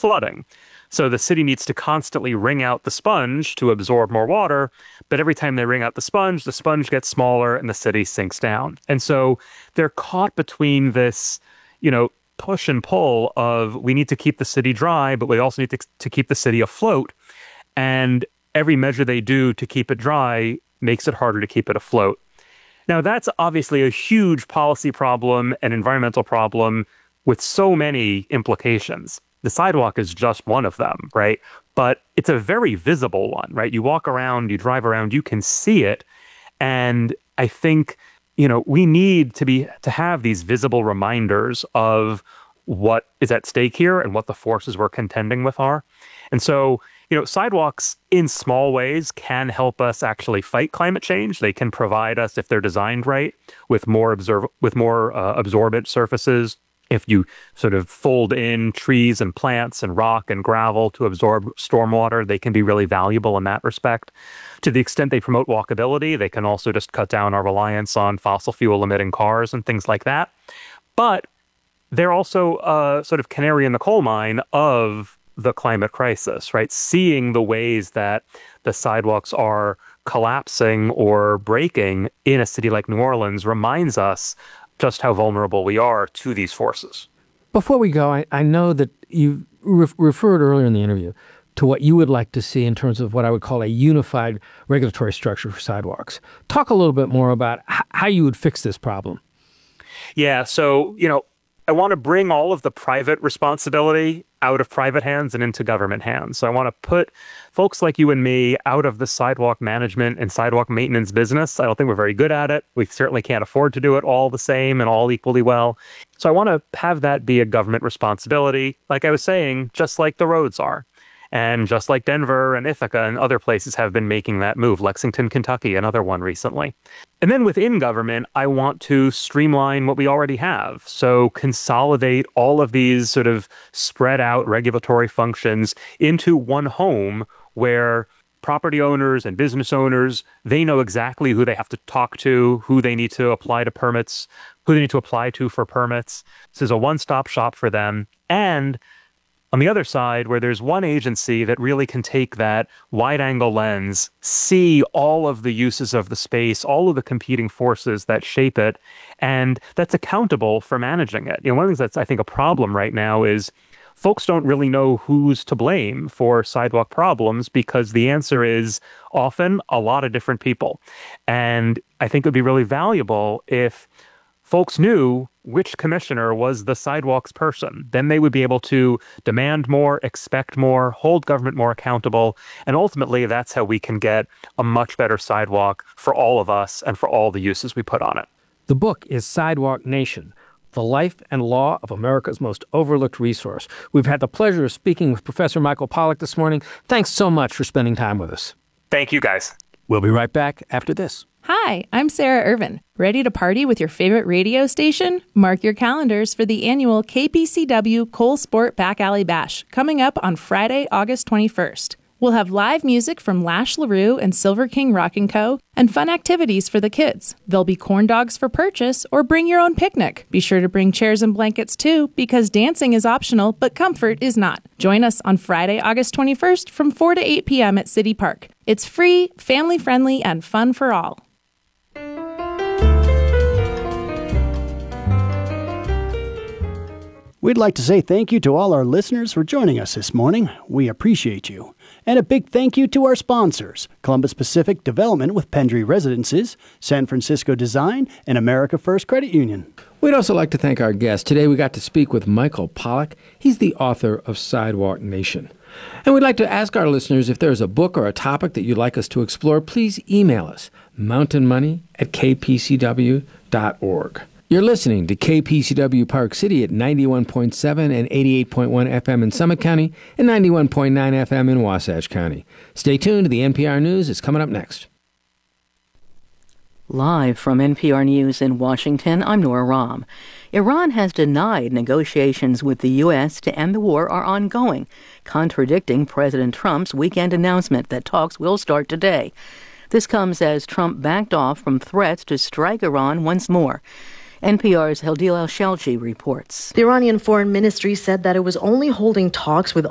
flooding. So the city needs to constantly wring out the sponge to absorb more water, but every time they wring out the sponge gets smaller and the city sinks down. And so they're caught between this, push and pull of we need to keep the city dry, but we also need to keep the city afloat. And every measure they do to keep it dry makes it harder to keep it afloat. Now, that's obviously a huge policy problem and environmental problem with so many implications. The sidewalk is just one of them, right? But it's a very visible one, right? You walk around, you drive around, you can see it. And I think, we need to have these visible reminders of what is at stake here and what the forces we're contending with are. And so, sidewalks in small ways can help us actually fight climate change. They can provide us, if they're designed right, with more absorbent surfaces. If you sort of fold in trees and plants and rock and gravel to absorb stormwater, they can be really valuable in that respect. To the extent they promote walkability, they can also just cut down our reliance on fossil fuel emitting cars and things like that. But they're also a sort of canary in the coal mine of the climate crisis, right? Seeing the ways that the sidewalks are collapsing or breaking in a city like New Orleans reminds us just how vulnerable we are to these forces. Before we go, I know that you referred earlier in the interview to what you would like to see in terms of what I would call a unified regulatory structure for sidewalks. Talk a little bit more about how you would fix this problem. Yeah, so, I want to bring all of the private responsibility out of private hands and into government hands. So I want to put folks like you and me out of the sidewalk management and sidewalk maintenance business. I don't think we're very good at it. We certainly can't afford to do it all the same and all equally well. So I want to have that be a government responsibility, like I was saying, just like the roads are. And just like Denver and Ithaca and other places have been making that move, Lexington, Kentucky, another one recently. And then within government, I want to streamline what we already have. So consolidate all of these sort of spread out regulatory functions into one home where property owners and business owners, they know exactly who they have to talk to, who they need to apply to permits, who they need to apply to for permits. This is a one-stop shop for them. And on the other side, where there's one agency that really can take that wide-angle lens, see all of the uses of the space, all of the competing forces that shape it, and that's accountable for managing it. One of the things that's, I think, a problem right now is folks don't really know who's to blame for sidewalk problems because the answer is often a lot of different people. And I think it would be really valuable if folks knew which commissioner was the sidewalks person. Then they would be able to demand more, expect more, hold government more accountable. And ultimately, that's how we can get a much better sidewalk for all of us and for all the uses we put on it. The book is Sidewalk Nation, The Life and Law of America's Most Overlooked Resource. We've had the pleasure of speaking with Professor Michael Pollack this morning. Thanks so much for spending time with us. Thank you, guys. We'll be right back after this. Hi, I'm Sarah Irvin. Ready to party with your favorite radio station? Mark your calendars for the annual KPCW Cole Sport Back Alley Bash coming up on Friday, August 21st. We'll have live music from Lash LaRue and Silver King Rock & Co. and fun activities for the kids. There'll be corn dogs for purchase or bring your own picnic. Be sure to bring chairs and blankets too, because dancing is optional, but comfort is not. Join us on Friday, August 21st from 4 to 8 p.m. at City Park. It's free, family-friendly, and fun for all. We'd like to say thank you to all our listeners for joining us this morning. We appreciate you. And a big thank you to our sponsors, Columbus Pacific Development with Pendry Residences, San Francisco Design, and America First Credit Union. We'd also like to thank our guest. Today we got to speak with Michael Pollack. He's the author of Sidewalk Nation. And we'd like to ask our listeners if there's a book or a topic that you'd like us to explore, please email us, mountainmoney@kpcw.org. You're listening to KPCW Park City at 91.7 and 88.1 FM in Summit County and 91.9 FM in Wasatch County. Stay tuned to the NPR News. It's coming up next. Live from NPR News in Washington, I'm Nora Rahm. Iran has denied negotiations with the U.S. to end the war are ongoing, contradicting President Trump's weekend announcement that talks will start today. This comes as Trump backed off from threats to strike Iran once more. NPR's Heldil El-Shelchi reports. The Iranian Foreign Ministry said that it was only holding talks with